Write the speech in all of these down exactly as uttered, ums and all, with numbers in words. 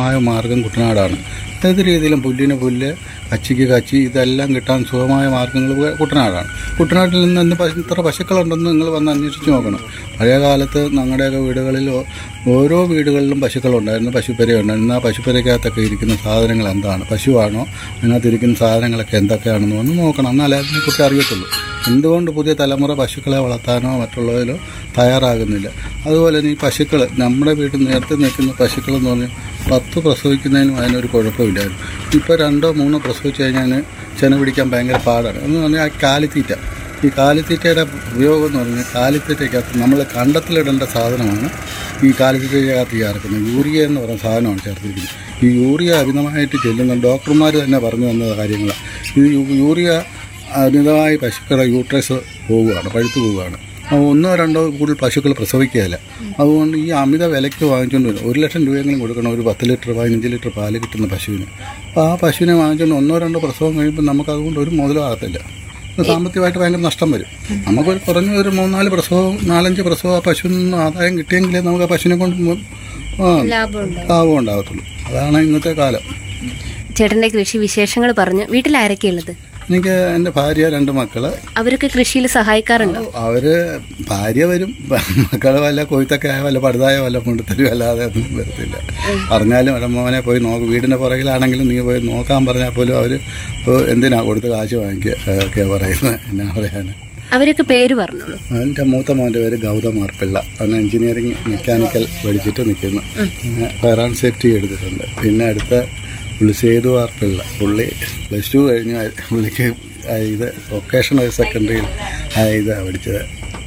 സുഖമായ മാർഗം കുട്ടനാടാണ്. ഏത് രീതിയിലും പുല്ലിന് പുല്ല്, കച്ചിക്ക് കച്ചി, ഇതെല്ലാം കിട്ടാൻ സുഖമായ മാർഗ്ഗങ്ങൾ കുട്ടനാടാണ്. കുട്ടനാട്ടിൽ നിന്ന് ഇന്ന് ഇത്ര പശുക്കളുണ്ടെന്ന് നിങ്ങൾ വന്ന് അന്വേഷിച്ച് നോക്കണം. പഴയ കാലത്ത് ഞങ്ങളുടെയൊക്കെ വീടുകളിൽ ഓരോ വീടുകളിലും പശുക്കളുണ്ടായിരുന്നു, പശുപ്പെര ഉണ്ടായിരുന്നു. ആ പശുപ്പെരയ്ക്കകത്തൊക്കെ ഇരിക്കുന്ന സാധനങ്ങൾ എന്താണ്, പശുവാണോ, അതിനകത്ത് ഇരിക്കുന്ന സാധനങ്ങളൊക്കെ എന്തൊക്കെയാണെന്ന് വന്ന് നോക്കണം. എന്നാലേ അതിനെക്കുറിച്ച് അറിയത്തുള്ളൂ. എന്തുകൊണ്ട് പുതിയ തലമുറ പശുക്കളെ വളർത്താനോ മറ്റുള്ളതിലോ തയ്യാറാകുന്നില്ല? അതുപോലെ തന്നെ ഈ പശുക്കൾ, നമ്മുടെ വീട്ടിൽ നേരത്തെ നിൽക്കുന്ന പശുക്കളെന്ന് പറഞ്ഞാൽ പത്ത് പ്രസവിക്കുന്നതിനും അതിനൊരു കുഴപ്പമില്ലായിരുന്നു. ഇപ്പോൾ രണ്ടോ മൂന്നോ പ്രസവിച്ച് കഴിഞ്ഞാൽ ചെന പിടിക്കാൻ ഭയങ്കര പാടാണ്. എന്ന് പറഞ്ഞാൽ ആ കാലിത്തീറ്റ, ഈ കാലിത്തീറ്റയുടെ ഉപയോഗം എന്ന് പറഞ്ഞാൽ കാലിത്തീറ്റയ്ക്കകത്ത് നമ്മൾ കണ്ടത്തിലിടേണ്ട സാധനമാണ് ഈ കാലിത്തീറ്റയ്ക്കകത്ത് ചേർക്കുന്നത്. യൂറിയ എന്ന് പറയുന്ന സാധനമാണ് ചേർത്തിരിക്കുന്നത്. ഈ യൂറിയ അമിതമായിട്ട് ചെല്ലുന്ന ഡോക്ടർമാർ തന്നെ പറഞ്ഞു തന്ന കാര്യങ്ങളാണ്. ഈ യൂറിയ അമിതമായി പശുക്കളുടെ യൂട്രസ് പോവുകയാണ്, പഴുത്തു പോവുകയാണ്. ഒന്നോ രണ്ടോ കൂടുതൽ പശുക്കൾ പ്രസവിക്കുകയില്ല. അതുകൊണ്ട് ഈ അമിത വിലയ്ക്ക് വാങ്ങിച്ചുകൊണ്ട് വരും. ഒരു ലക്ഷം രൂപയെങ്കിലും കൊടുക്കണം ഒരു പത്ത് ലിറ്റർ പതിനഞ്ച് ലിറ്റർ പാല് കിട്ടുന്ന പശുവിന്. അപ്പോൾ ആ പശുവിനെ വാങ്ങിച്ചുകൊണ്ട് ഒന്നോ രണ്ടോ പ്രസവം കഴിയുമ്പോൾ നമുക്ക് അതുകൊണ്ട് ഒരു മുതലാകത്തില്ല. സാമ്പത്തികമായിട്ട് ഭയങ്കര നഷ്ടം വരും. നമുക്കൊരു കുറഞ്ഞ ഒരു മൂന്നാല് പ്രസവം നാലഞ്ച് പ്രസവം ആ പശുവിൽ നിന്ന് ആദായം കിട്ടിയെങ്കിലേ നമുക്ക് ആ പശുവിനെ കൊണ്ട് ലാഭം ഉണ്ടാകത്തുള്ളൂ. അതാണ് ഇന്നത്തെ കാലം. ചേട്ടൻ്റെ കൃഷി വിശേഷങ്ങൾ പറഞ്ഞു. വീട്ടിൽ ആരൊക്കെയുള്ളത്? എനിക്ക് എൻ്റെ ഭാര്യ, രണ്ട് മക്കള്. അവരൊക്കെ കൃഷിയിൽ സഹായിക്കാറുണ്ടോ? അവര് ഭാര്യ വരും, മക്കള് വല്ല കൊയ്ത്തൊക്കെ ആയ വല്ല പടുതായോ വല്ല കൊണ്ടുത്തരും, അല്ലാതെ ഒന്നും വരത്തില്ല. പറഞ്ഞാലും അവിടെ മോനെ പോയി നോക്കും, വീടിൻ്റെ പുറകിലാണെങ്കിലും നീ പോയി നോക്കാൻ പറഞ്ഞാൽ പോലും അവർ എന്തിനാ കൊടുത്ത് കാശ് വാങ്ങിക്കുക ഒക്കെ പറയുന്നത്. എന്നാ പറയാൻ. അവരൊക്കെ പേര് പറഞ്ഞോളൂ. എൻ്റെ മൂത്ത മോൻ്റെ പേര് ഗൗതം മാർപ്പിള്ള. അവൻ എഞ്ചിനീയറിംഗ് മെക്കാനിക്കൽ പഠിച്ചിട്ട് നിൽക്കുന്നു. ഫയർ ആൻഡ് സേഫ്റ്റി എടുത്തിട്ടുണ്ട്. പിന്നെ അടുത്ത പുള്ളി സേതു വാർപ്പിള്ള, പുള്ളി പ്ലസ് ടു കഴിഞ്ഞ് പുള്ളിക്ക് ഇത് വൊക്കേഷണൽ സെക്കൻഡറിയിൽ ഇതാണ് പഠിച്ചത്,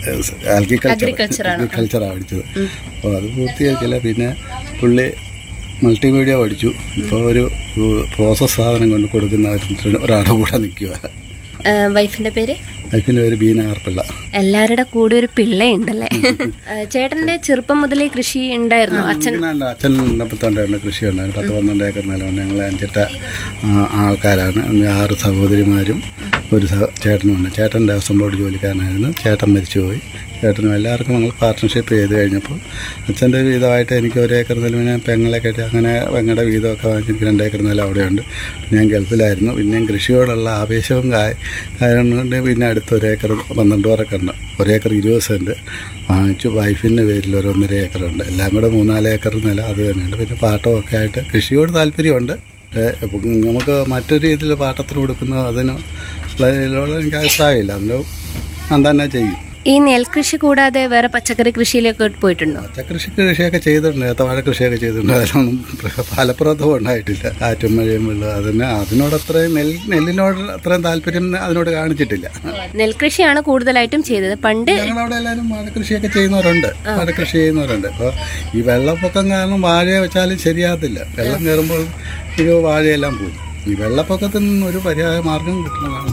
അഗ്രികൾച്ചർ അഗ്രികൾച്ചറാണ് പഠിച്ചത്. അപ്പോൾ അത് പൂർത്തിയാക്കില്ല. പിന്നെ പുള്ളി മൾട്ടിമീഡിയ പഠിച്ചു. ഇപ്പോൾ ഒരു പ്രോസസ് സാധനം കൊണ്ട് കൊടുക്കുന്ന ഒരാളുടെ കൂടെ നിൽക്കുക. വൈഫിന്റെ പേര്? വൈഫിന്റെ പേര് ബീന ആർപ്പിള്ള. എല്ലാവരുടെ കൂടെ ഒരു പിള്ളയുണ്ടല്ലേ? ചേട്ടന്റെ ചെറുപ്പം മുതലേ കൃഷി ഉണ്ടായിരുന്നു? അച്ഛൻ അച്ഛൻ ഉണ്ടപ്പോണ്ടായിരുന്നു കൃഷി ഉണ്ടായിരുന്നു. പത്ത് പന്ത്രണ്ട് ഏക്കർ നിലമുണ്ട്. ഞങ്ങൾ അഞ്ചെട്ട ആൾക്കാരാണ്. ആറ് സഹോദരിമാരും ഒരു ചേട്ടനുമുണ്ട്. ചേട്ടൻ ദേവസ്വം ബോർഡ് ജോലിക്കാരനായിരുന്നു. ചേട്ടൻ മരിച്ചുപോയി. ചേട്ടനും എല്ലാവർക്കും ഞങ്ങൾ പാർട്ട്ണർഷിപ്പ് ചെയ്ത് കഴിഞ്ഞപ്പോൾ അച്ഛൻ്റെ വീതമായിട്ട് എനിക്ക് ഒരു ഏക്കർ നിലവിനെ പെങ്ങളെ കെട്ടി അങ്ങനെ പെങ്ങളുടെ വീതമൊക്കെ വാങ്ങിച്ച് എനിക്ക് രണ്ട് ഏക്കർ നിലം അവിടെയുണ്ട്. ഞാൻ ഗൾഫിലായിരുന്നു. പിന്നെയും കൃഷിയോടുള്ള ആവേശവും കാരണം കൊണ്ട് പിന്നെ അടുത്ത ഒരേക്കർ പന്ത്രണ്ട് പേരൊക്കെ ഉണ്ട്. ഒരേക്കർ ഇരുപത് സെൻറ്റ് വാങ്ങിച്ചു. വൈഫിൻ്റെ പേരിൽ ഒരു ഒന്നര ഏക്കറുണ്ട്. എല്ലാം കൂടെ മൂന്നാല് ഏക്കർ നില അത് തന്നെയുണ്ട്. പിന്നെ പാട്ടമൊക്കെ ആയിട്ട് കൃഷിയോട് താല്പര്യമുണ്ട്. നമുക്ക് മറ്റൊരു രീതിയിൽ പാട്ടത്തിന് കൊടുക്കുന്നത് അതിന് എനിക്ക് അഭിപ്രായമില്ല. അതിന് ഞാൻ തന്നെ ചെയ്യും. ഈ നെൽകൃഷി കൂടാതെ വേറെ പച്ചക്കറി കൃഷിയിലൊക്കെ പോയിട്ടുണ്ടോ? പച്ചക്കൃഷി കൃഷിയൊക്കെ ചെയ്തിട്ടുണ്ട്. ഏത്തവാഴ കൃഷിയൊക്കെ ചെയ്തിട്ടുണ്ട്. അതിനൊന്നും ഫലപ്രദവും ഉണ്ടായിട്ടില്ല. കാറ്റും മഴയും വെള്ളം അതിന് അതിനോട് അത്രയും നെൽ നെല്ലിനോട് അത്രയും താല്പര്യം അതിനോട് കാണിച്ചിട്ടില്ല. നെൽകൃഷിയാണ് കൂടുതലായിട്ടും ചെയ്തത്. പണ്ട് ഞങ്ങളവിടെ എല്ലാവരും വാഴക്കൃഷിയൊക്കെ ചെയ്യുന്നവരുണ്ട്. വാഴക്കൃഷി ചെയ്യുന്നവരുണ്ട്. അപ്പോൾ ഈ വെള്ളപ്പൊക്കം കാരണം വാഴ വെച്ചാലും ശരിയാകത്തില്ല. വെള്ളം കയറുമ്പോൾ ഇത് വാഴയെല്ലാം പോകും. ഈ വെള്ളപ്പൊക്കത്തിൽ നിന്നൊരു പര്യായ മാർഗം കിട്ടുന്നതാണ്.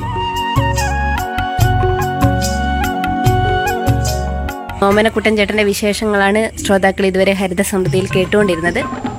ഓമനക്കുട്ടൻ ചേട്ടന്റെ വിശേഷങ്ങളാണ് ശ്രോതാക്കൾ ഇതുവരെ ഹരിത സമൃദ്ധിയിൽ കേട്ടുകൊണ്ടിരുന്നത്.